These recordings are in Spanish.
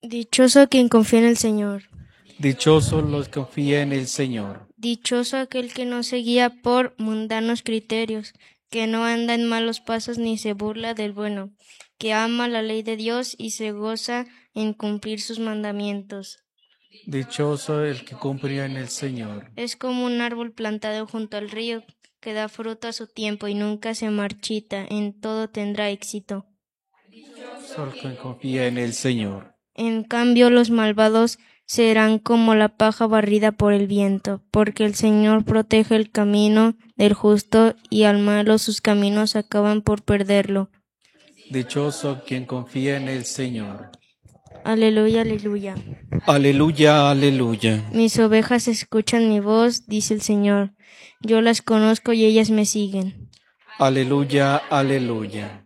Dichoso quien confía en el Señor. Dichosos los que confían en el Señor. Dichoso aquel que no se guía por mundanos criterios, que no anda en malos pasos ni se burla del bueno, que ama la ley de Dios y se goza en cumplir sus mandamientos. Dichoso el que confía en el Señor. Es como un árbol plantado junto al río, que da fruto a su tiempo y nunca se marchita, en todo tendrá éxito. Dichoso el que confía en el Señor. En cambio, los malvados serán como la paja barrida por el viento, porque el Señor protege el camino del justo y al malo sus caminos acaban por perderlo. Dichoso quien confía en el Señor. Aleluya, aleluya. Aleluya, aleluya. Mis ovejas escuchan mi voz, dice el Señor. Yo las conozco y ellas me siguen. Aleluya, aleluya.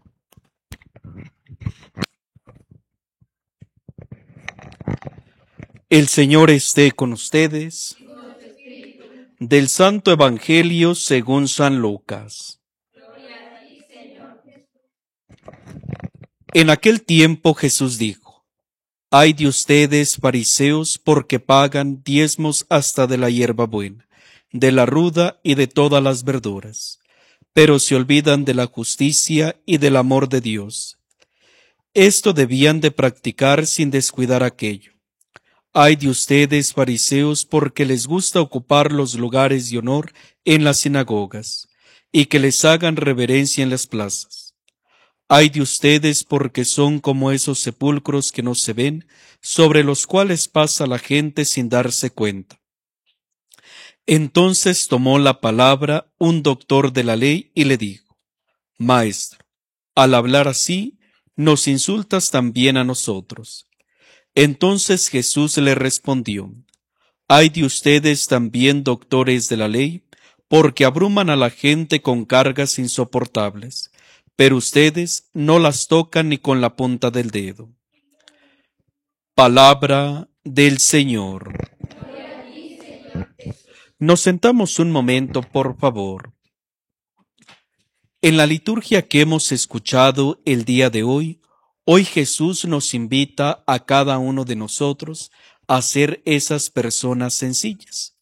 El Señor esté con ustedes. Del Santo Evangelio según San Lucas. En aquel tiempo Jesús dijo: Ay de ustedes, fariseos, porque pagan diezmos hasta de la hierba buena, de la ruda y de todas las verduras, pero se olvidan de la justicia y del amor de Dios. Esto debían de practicar sin descuidar aquello. Ay de ustedes, fariseos, porque les gusta ocupar los lugares de honor en las sinagogas, y que les hagan reverencia en las plazas. Ay de ustedes, porque son como esos sepulcros que no se ven, sobre los cuales pasa la gente sin darse cuenta. Entonces tomó la palabra un doctor de la ley y le dijo: Maestro, al hablar así, nos insultas también a nosotros. Entonces Jesús le respondió: Ay de ustedes también, doctores de la ley, porque abruman a la gente con cargas insoportables, pero ustedes no las tocan ni con la punta del dedo. Palabra del Señor. Nos sentamos un momento, por favor. En la liturgia que hemos escuchado el día de hoy Jesús nos invita a cada uno de nosotros a ser esas personas sencillas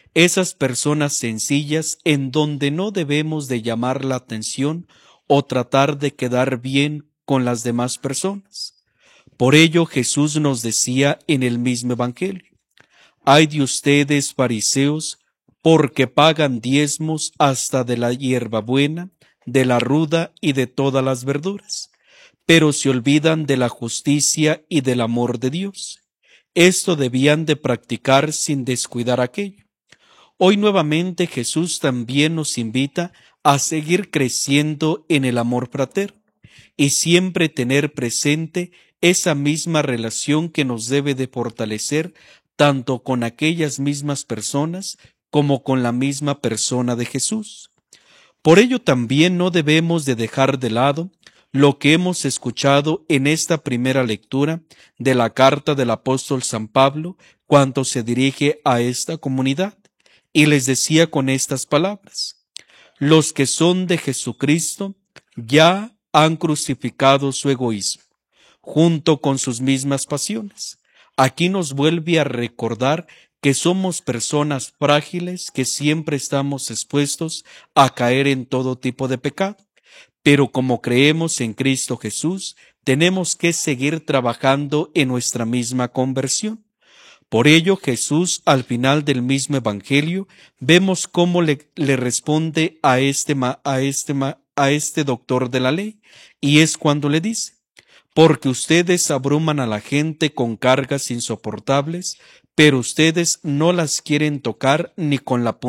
en donde no debemos de llamar la atención o tratar de quedar bien con las demás personas. Por ello Jesús nos decía en el mismo Evangelio: Ay de ustedes, fariseos, porque pagan diezmos hasta de la hierba buena, de la ruda y de todas las verduras, pero se olvidan de la justicia y del amor de Dios. Esto debían de practicar sin descuidar aquello. Hoy nuevamente Jesús también nos invita a seguir creciendo en el amor fraterno y siempre tener presente esa misma relación que nos debe de fortalecer tanto con aquellas mismas personas como con la misma persona de Jesús. Por ello también no debemos de dejar de lado lo que hemos escuchado en esta primera lectura de la carta del apóstol San Pablo cuando se dirige a esta comunidad, y les decía con estas palabras: los que son de Jesucristo ya han crucificado su egoísmo, junto con sus mismas pasiones. Aquí nos vuelve a recordar que somos personas frágiles, que siempre estamos expuestos a caer en todo tipo de pecado. Pero como creemos en Cristo Jesús, tenemos que seguir trabajando en nuestra misma conversión. Por ello Jesús, al final del mismo Evangelio, vemos cómo le responde a este doctor de la ley, y es cuando le dice: porque ustedes abruman a la gente con cargas insoportables, pero ustedes no las quieren tocar ni con la punta